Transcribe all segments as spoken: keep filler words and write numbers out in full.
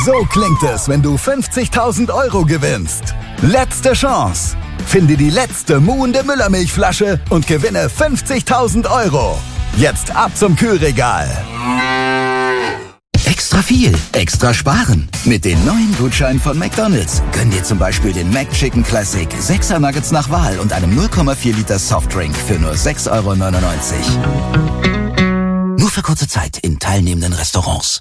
So klingt es, wenn du fünfzigtausend Euro gewinnst. Letzte Chance. Finde die letzte muhende Müllermilchflasche und gewinne fünfzigtausend Euro. Jetzt ab zum Kühlregal. Extra viel, extra sparen. Mit den neuen Gutscheinen von McDonald's. Gönn dir zum Beispiel den McChicken Classic, sechser Nuggets nach Wahl und einem null Komma vier Liter Softdrink für nur sechs Euro neunundneunzig. Nur für kurze Zeit in teilnehmenden Restaurants.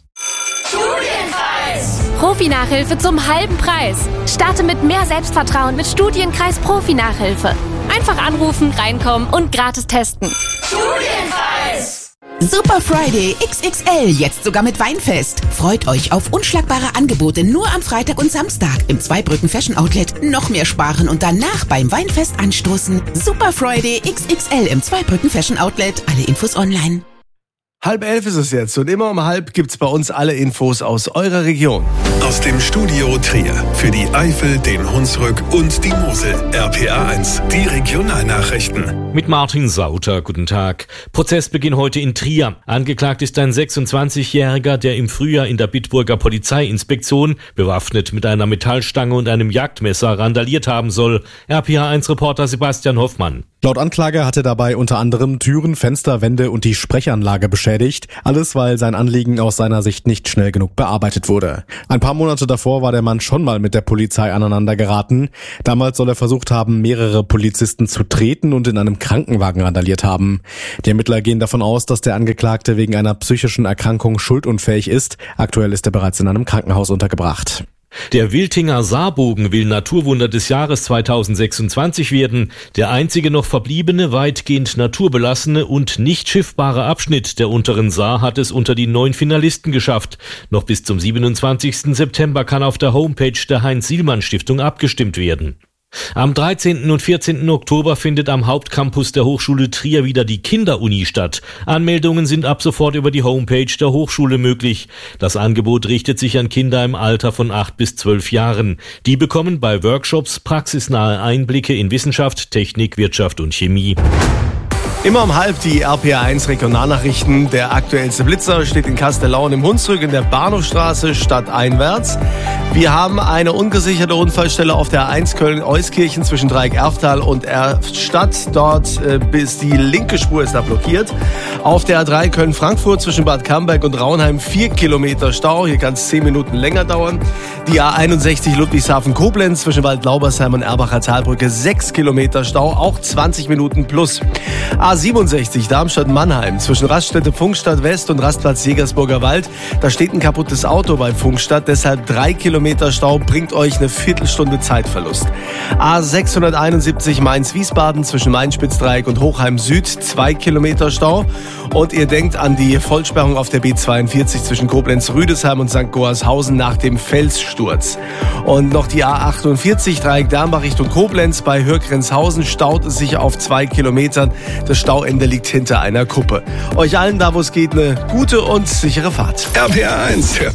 Studienkreis! Profi-Nachhilfe zum halben Preis. Starte mit mehr Selbstvertrauen mit Studienkreis Profi-Nachhilfe. Einfach anrufen, reinkommen und gratis testen. Studienkreis! Super Friday X X L, jetzt sogar mit Weinfest. Freut euch auf unschlagbare Angebote nur am Freitag und Samstag im Zweibrücken Fashion Outlet. Noch mehr sparen und danach beim Weinfest anstoßen. Super Friday X X L im Zweibrücken Fashion Outlet. Alle Infos online. Halb elf ist es jetzt und immer um halb gibt's bei uns alle Infos aus eurer Region. Aus dem Studio Trier für die Eifel, den Hunsrück und die Mosel. R P A eins, die Regionalnachrichten. Mit Martin Sauter, guten Tag. Prozessbeginn heute in Trier. Angeklagt ist ein sechsundzwanzigjähriger, der im Frühjahr in der Bitburger Polizeiinspektion bewaffnet mit einer Metallstange und einem Jagdmesser randaliert haben soll. R P A eins Reporter Sebastian Hoffmann. Laut Anklage hat er dabei unter anderem Türen, Fenster, Wände und die Sprechanlage beschädigt. Alles, weil sein Anliegen aus seiner Sicht nicht schnell genug bearbeitet wurde. Ein paar Monate davor war der Mann schon mal mit der Polizei aneinander geraten. Damals soll er versucht haben, mehrere Polizisten zu treten und in einem Krankenwagen randaliert haben. Die Ermittler gehen davon aus, dass der Angeklagte wegen einer psychischen Erkrankung schuldunfähig ist. Aktuell ist er bereits in einem Krankenhaus untergebracht. Der Wiltinger Saarbogen will Naturwunder des Jahres zweitausendsechsundzwanzig werden. Der einzige noch verbliebene, weitgehend naturbelassene und nicht schiffbare Abschnitt der unteren Saar hat es unter die neun Finalisten geschafft. Noch bis zum siebenundzwanzigsten September kann auf der Homepage der Heinz-Sielmann-Stiftung abgestimmt werden. Am dreizehnten und vierzehnten Oktober findet am Hauptcampus der Hochschule Trier wieder die Kinderuni statt. Anmeldungen sind ab sofort über die Homepage der Hochschule möglich. Das Angebot richtet sich an Kinder im Alter von acht bis zwölf Jahren. Die bekommen bei Workshops praxisnahe Einblicke in Wissenschaft, Technik, Wirtschaft und Chemie. Immer um halb die R P A eins Regionalnachrichten. Der aktuellste Blitzer steht in Kastellaun im Hunsrück in der Bahnhofstraße stadteinwärts. Wir haben eine ungesicherte Unfallstelle auf der A eins Köln-Euskirchen zwischen Dreieck-Erftal und Erftstadt. Dort äh, bis die linke Spur ist da blockiert. Auf der A drei Köln-Frankfurt zwischen Bad Camberg und Raunheim vier Kilometer Stau. Hier kann es zehn Minuten länger dauern. Die A einundsechzig Ludwigshafen-Koblenz zwischen Waldlaubersheim und Erbacher Talbrücke sechs Kilometer Stau, auch zwanzig Minuten plus. A siebenundsechzig Darmstadt-Mannheim zwischen Raststätte Pfungstadt West und Rastplatz Jägersburger Wald. Da steht ein kaputtes Auto bei Pfungstadt, deshalb drei Kilometer Stau, bringt euch eine Viertelstunde Zeitverlust. A sechshunderteinundsiebzig Mainz-Wiesbaden zwischen Main-Spitzdreieck und Hochheim Süd, zwei Kilometer Stau. Und ihr denkt an die Vollsperrung auf der B zweiundvierzig zwischen Koblenz-Rüdesheim und Sankt Goarshausen nach dem Felssturz. Und noch die A achtundvierzig Dreieck Dambach Richtung Koblenz bei Hürgrenshausen staut es sich auf zwei Kilometern. Das Stauende liegt hinter einer Kuppe. Euch allen da, wo es geht, eine gute und sichere Fahrt. R P A eins.